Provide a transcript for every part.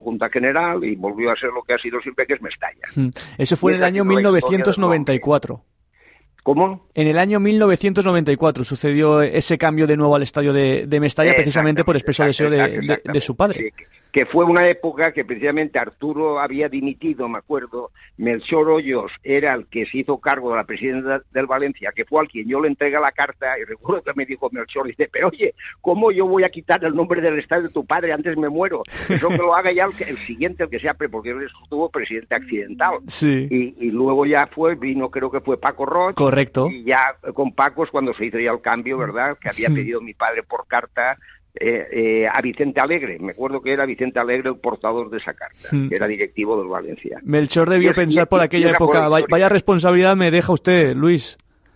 Junta General y volvió a ser lo que ha sido siempre, que es Mestalla. Eso fue en el año 1994. ¿Cómo? En el año 1994 sucedió ese cambio de nuevo al estadio de Mestalla, precisamente por expreso deseo de su padre. Sí, que fue una época que precisamente Arturo había dimitido, me acuerdo. Melchor Hoyos era el que se hizo cargo de la presidencia del Valencia, que fue al quien yo le entregué la carta, y recuerdo que me dijo Melchor, dice, pero oye, ¿cómo yo voy a quitar el nombre del estadio de tu padre? Antes me muero. Eso que lo haga ya el siguiente, el que sea, porque él estuvo presidente accidental. Sí. Y luego ya vino, creo que fue Paco Roig. Correcto. Y ya con Paco es cuando se hizo ya el cambio, ¿verdad? Que había pedido mi padre por carta a Vicente Alegre. Me acuerdo que era Vicente Alegre el portador de esa carta, que era directivo del Valencia. Melchor debió pensar por aquella época, vaya responsabilidad me deja usted, Luis.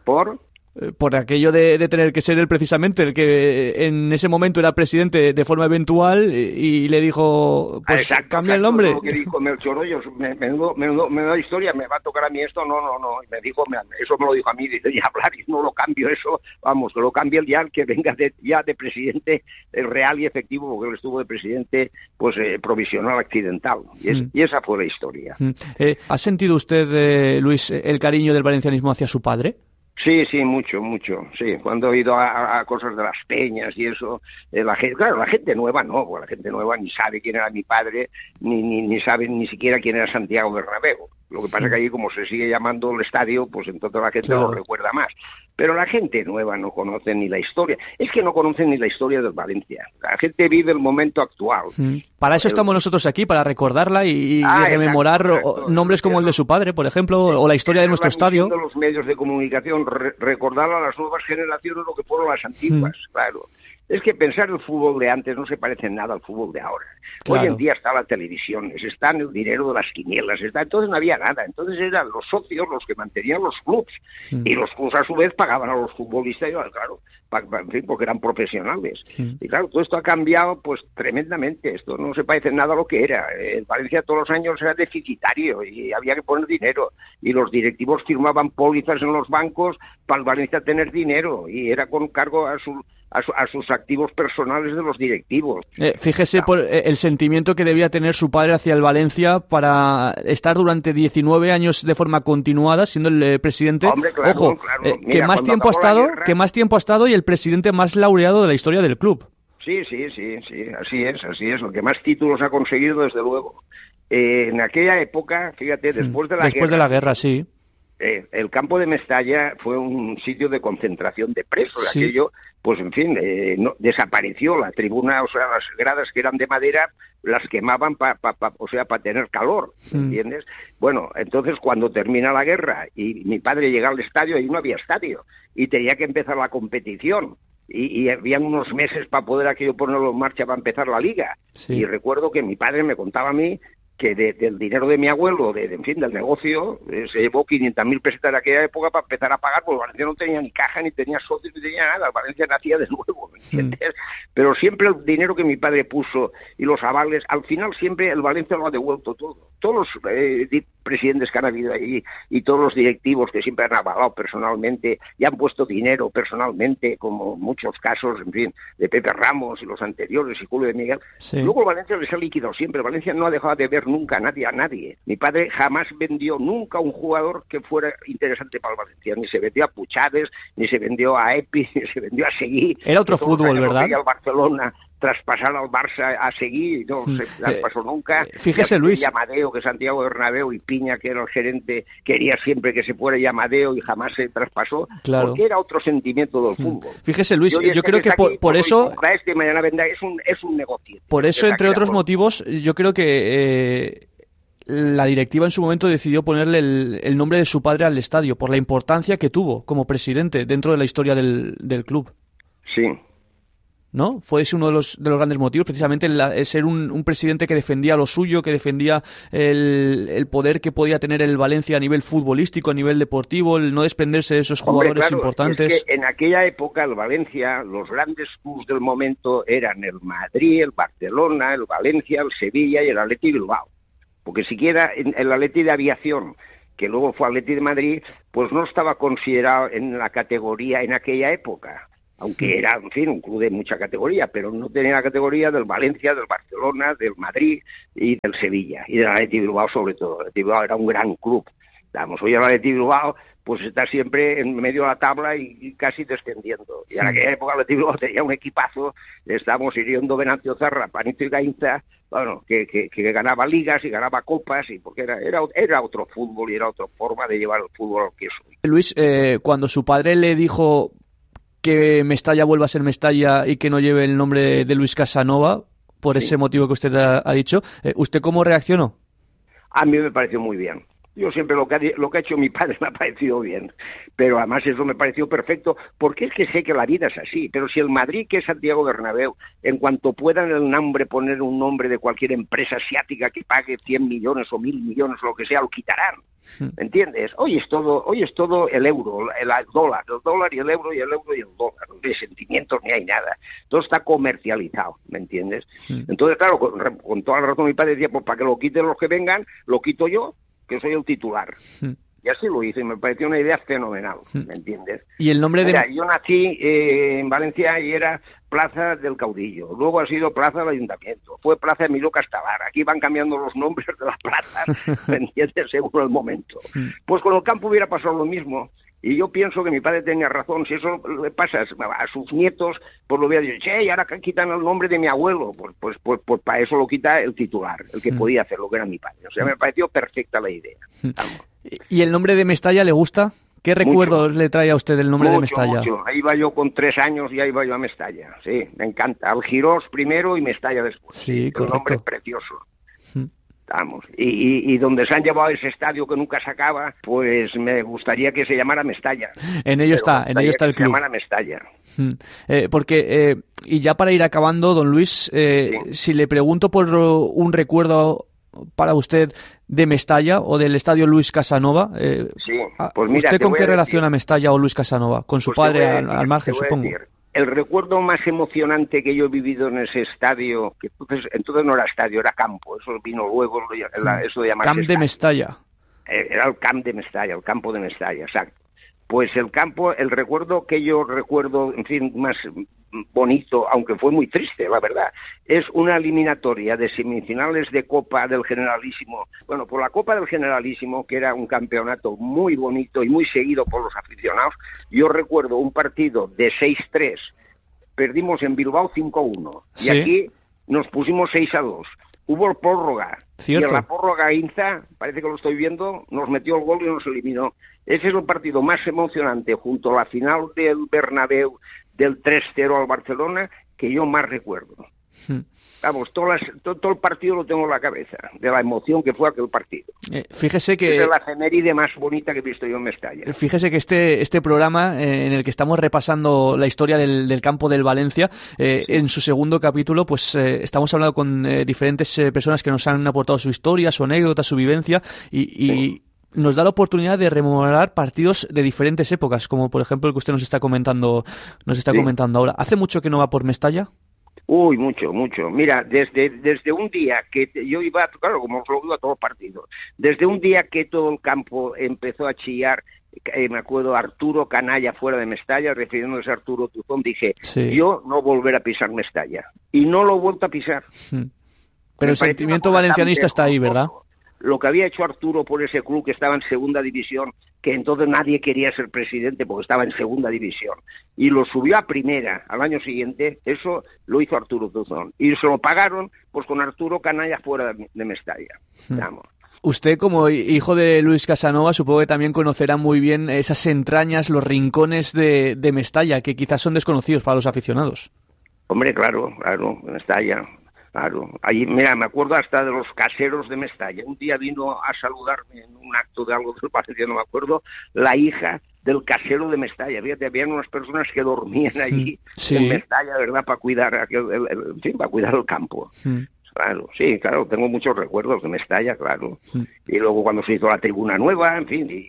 Por aquello de tener que ser él precisamente el que en ese momento era presidente de forma eventual y le dijo, pues cambia el nombre. Lo que dijo Melchor Hoyos, menuda historia, me va a tocar a mí esto, no. Y me dijo, eso me lo dijo a mí, dice, ya hablar y no lo cambio eso, vamos, que lo cambie ya el que venga ya de presidente real y efectivo, porque él estuvo de presidente pues provisional accidental. Y esa fue la historia. ¿Ha sentido usted, Luis, el cariño del valencianismo hacia su padre? Sí, mucho, sí. Cuando he ido a cosas de las peñas y eso, la gente nueva no, porque la gente nueva ni sabe quién era mi padre, ni sabe ni siquiera quién era Santiago Bernabéu. Lo que pasa es que allí, como se sigue llamando el estadio, pues entonces la gente lo recuerda más. Pero la gente nueva no conoce ni la historia. Es que no conocen ni la historia del Valencia. La gente vive el momento actual. Para eso estamos nosotros aquí, para recordarla y rememorar nombres como el de su padre, por ejemplo, o la historia de nuestro estadio. Los medios de comunicación, recordar a las nuevas generaciones lo que fueron las antiguas, claro. Es que pensar el fútbol de antes no se parece en nada al fútbol de ahora. Claro. Hoy en día está la televisión, está en el dinero de las quinielas, entonces no había nada. Entonces eran los socios los que mantenían los clubs y los clubs a su vez pagaban a los futbolistas, claro, en fin, porque eran profesionales. Y claro, todo esto ha cambiado pues tremendamente. Esto no se parece en nada a lo que era. El Valencia todos los años era deficitario y había que poner dinero. Y los directivos firmaban pólizas en los bancos para el Valencia tener dinero y era con cargo a sus activos personales de los directivos. Fíjese por el sentimiento que debía tener su padre hacia el Valencia para estar durante 19 años de forma continuada siendo el presidente. Hombre, claro, ojo, claro. Mira, que más tiempo ha estado y el presidente más laureado de la historia del club. Sí, así es. Lo que más títulos ha conseguido, desde luego. En aquella época, fíjate, después de la guerra, sí. El campo de Mestalla fue un sitio de concentración de presos. Sí. Aquello, pues en fin, desapareció la tribuna, o sea, las gradas que eran de madera las quemaban para tener calor, ¿entiendes? Bueno, entonces cuando termina la guerra y mi padre llega al estadio, ahí no había estadio y tenía que empezar la competición. Y habían unos meses para poder aquello ponerlo en marcha para empezar la liga. Sí. Y recuerdo que mi padre me contaba a mí que del dinero de mi abuelo, en fin, del negocio, se llevó 500.000 pesetas de aquella época para empezar a pagar, porque Valencia no tenía ni caja, ni tenía socios, ni tenía nada. Valencia nacía de nuevo, ¿me entiendes? Pero siempre el dinero que mi padre puso y los avales, al final siempre el Valencia lo ha devuelto todo. Todos los presidentes que han habido ahí y todos los directivos que siempre han avalado personalmente y han puesto dinero personalmente, como muchos casos, en fin, de Pepe Ramos y los anteriores y Julio de Miguel. Sí. Luego el Valencia les ha liquidado siempre. Valencia no ha dejado de ver nunca a nadie. Mi padre jamás vendió nunca un jugador que fuera interesante para el Valencia. Ni se vendió a Puchades, ni se vendió a Epi, ni se vendió a Seguí. Era otro fútbol, ¿verdad? Al Barcelona, traspasar al Barça a Seguí, no se traspasó nunca. Fíjese, Luis. Amadeo, que Santiago Bernabéu, y Piña, que era el gerente, quería siempre que se fuera y Amadeo y jamás se traspasó, claro, porque era otro sentimiento del fútbol. Fíjese, Luis, yo creo que por eso... mañana vendrá, es un negocio. Por eso, entre otros motivos, yo creo que la directiva en su momento decidió ponerle el nombre de su padre al estadio, por la importancia que tuvo como presidente dentro de la historia del club. Sí. ¿No? Fue ese uno de los grandes motivos, precisamente ser un presidente que defendía lo suyo, que defendía el poder que podía tener el Valencia a nivel futbolístico, a nivel deportivo, el no desprenderse de esos jugadores importantes. Es que en aquella época el Valencia, los grandes clubes del momento eran el Madrid, el Barcelona, el Valencia, el Sevilla y el Athletic Bilbao. Porque siquiera el Athletic de Aviación, que luego fue Athletic de Madrid, pues no estaba considerado en la categoría en aquella época. aunque era, en fin, un club de mucha categoría, pero no tenía la categoría del Valencia, del Barcelona, del Madrid y del Sevilla, y del Athletic Bilbao sobre todo. El Athletic Bilbao era un gran club. Vamos, hoy el Athletic Bilbao pues está siempre en medio de la tabla y casi descendiendo. Y en aquella época el Athletic Bilbao tenía un equipazo, estábamos hiriendo Venancio Zarra, Panito y Gainza, bueno, que ganaba ligas y ganaba copas, y porque era otro fútbol y era otra forma de llevar el fútbol al que es hoy. Luis, cuando su padre le dijo que Mestalla vuelva a ser Mestalla y que no lleve el nombre de Luis Casanova, por ese motivo que usted ha dicho, ¿usted cómo reaccionó? A mí me pareció muy bien. Yo siempre lo que ha hecho mi padre me ha parecido bien, pero además eso me pareció perfecto, porque es que sé que la vida es así, pero si el Madrid, que es Santiago Bernabéu, en cuanto puedan el nombre poner un nombre de cualquier empresa asiática que pague 100 millones o 1.000 millones, lo que sea, lo quitarán, ¿me entiendes? Hoy es todo el euro, el dólar y el euro y el euro y el dólar, no hay sentimientos ni hay nada, todo está comercializado, ¿me entiendes? Entonces, claro, con toda la razón mi padre decía, pues para que lo quiten los que vengan, lo quito yo, que soy el titular. Y así lo hice, y me pareció una idea fenomenal, ¿me entiendes? Y el nombre Mira, yo nací en Valencia y era Plaza del Caudillo, luego ha sido Plaza del Ayuntamiento, fue Plaza Emilio Castabar, aquí van cambiando los nombres de las plazas, ¿me entiendes? Según el momento. Pues con el campo hubiera pasado lo mismo, y yo pienso que mi padre tenía razón. Si eso le pasa a sus nietos, pues lo hubiera dicho, che, y ahora quitan el nombre de mi abuelo, pues para eso lo quita el titular, el que podía hacer, lo que era mi padre. O sea, me pareció perfecta la idea. Vamos. ¿Y el nombre de Mestalla le gusta? ¿Qué recuerdos le trae a usted el nombre de Mestalla? Mucho. Ahí iba yo con 3 años y ahí iba yo a Mestalla. Sí, me encanta. Algirós primero y Mestalla después. Sí, correcto. Un nombre precioso. Vamos. Y donde se han llevado ese estadio que nunca se acaba, pues me gustaría que se llamara Mestalla. En ello está el club. Se llamara Mestalla. Porque, y ya para ir acabando, don Luis, si le pregunto por un recuerdo para usted de Mestalla o del estadio Luis Casanova, pues mira, ¿usted con qué relaciona Mestalla o Luis Casanova? ¿Con su padre al margen, supongo? El recuerdo más emocionante que yo he vivido en ese estadio, que entonces no era estadio, era campo, eso vino luego, eso de llamarse Camp de Mestalla. Era el Camp de Mestalla, el campo de Mestalla, exacto. Pues el recuerdo que yo recuerdo, en fin, más bonito, aunque fue muy triste, la verdad, es una eliminatoria de semifinales de Copa del Generalísimo. Bueno, por la Copa del Generalísimo, que era un campeonato muy bonito y muy seguido por los aficionados, yo recuerdo un partido de 6-3, perdimos en Bilbao 5-1, y aquí nos pusimos 6-2. Hubo prórroga, ¿cierto? Y en la prórroga Gainza, parece que lo estoy viendo, nos metió el gol y nos eliminó. Ese es el partido más emocionante, junto a la final del Bernabéu, del 3-0 al Barcelona, que yo más recuerdo. Vamos, todo el partido lo tengo en la cabeza, de la emoción que fue aquel partido. Fíjese que... Es la efeméride más bonita que he visto yo en Mestalla. Fíjese que este programa, en el que estamos repasando la historia del campo del Valencia, en su segundo capítulo, pues estamos hablando con diferentes personas que nos han aportado su historia, su anécdota, su vivencia, y nos da la oportunidad de rememorar partidos de diferentes épocas, como por ejemplo el que usted nos está comentando ahora. ¿Hace mucho que no va por Mestalla? Uy, mucho. Mira, desde un día que yo iba, claro, como os lo digo a todos partidos, desde un día que todo el campo empezó a chillar, me acuerdo Arturo Canalla fuera de Mestalla, refiriéndose a Arturo Tuzón, dije, yo no volver a pisar Mestalla. Y no lo he vuelto a pisar. Pero el sentimiento valencianista está ahí, ¿verdad? Lo que había hecho Arturo por ese club que estaba en segunda división, que entonces nadie quería ser presidente porque estaba en segunda división, y lo subió a primera al año siguiente, eso lo hizo Arturo Tuzón. Y se lo pagaron pues con Arturo Canalla fuera de Mestalla. Vamos. Usted, como hijo de Luis Casanova, supongo que también conocerá muy bien esas entrañas, los rincones de Mestalla, que quizás son desconocidos para los aficionados. Hombre, claro, Mestalla. Claro, ahí, mira, me acuerdo hasta de los caseros de Mestalla. Un día vino a saludarme en un acto de algo del Valencia, no me acuerdo, la hija del casero de Mestalla. Fíjate, habían unas personas que dormían allí en Mestalla, ¿verdad?, para cuidar para cuidar el campo. Claro, sí, claro, tengo muchos recuerdos de Mestalla, claro. Y luego cuando se hizo la tribuna nueva, en fin,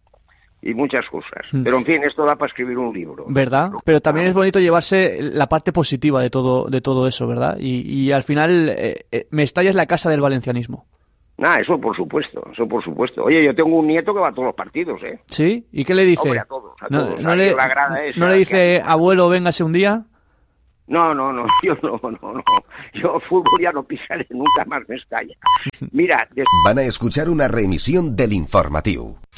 y muchas cosas. Pero en fin, esto da para escribir un libro. ¿Verdad? Pero también es bonito llevarse la parte positiva de todo eso, ¿verdad? Y al final Mestalla es la casa del valencianismo. Eso por supuesto. Oye, yo tengo un nieto que va a todos los partidos, ¿eh? ¿Sí? ¿Y qué le dice? Hombre, a todos. ¿No le dice, abuelo, véngase un día? No, yo no. Yo fútbol ya no pisaré nunca más Mestalla. Mira... Van a escuchar una reemisión del informatiu.